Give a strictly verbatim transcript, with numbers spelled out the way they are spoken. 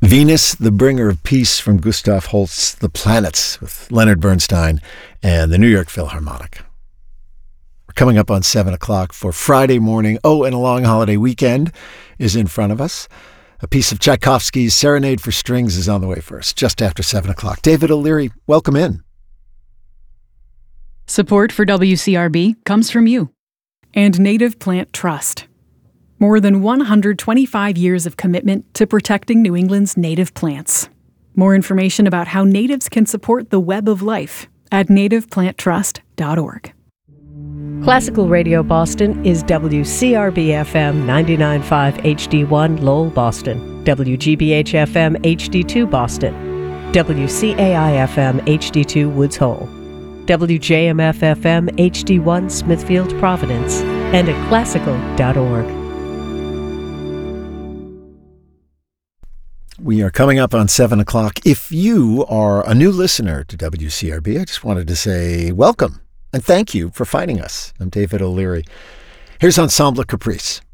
Venus, the Bringer of Peace from Gustav Holst's The Planets with Leonard Bernstein and the New York Philharmonic. We're coming up on seven o'clock for Friday morning. Oh, and a long holiday weekend is in front of us. A piece of Tchaikovsky's Serenade for Strings is on the way first, just after seven o'clock. David O'Leary, welcome in. Support for W C R B comes from you and Native Plant Trust. More than one hundred twenty-five years of commitment to protecting New England's native plants. More information about how natives can support the web of life at native plant trust dot org. Classical Radio Boston is W C R B F M ninety-nine point five H D one Lowell, Boston, W G B H F M H D two Boston, W C A I F M H D two Woods Hole, W J M F F M H D one Smithfield, Providence, and at classical dot org. We are coming up on seven o'clock. If you are a new listener to W C R B, I just wanted to say welcome and thank you for finding us. I'm David O'Leary. Here's Ensemble Caprice.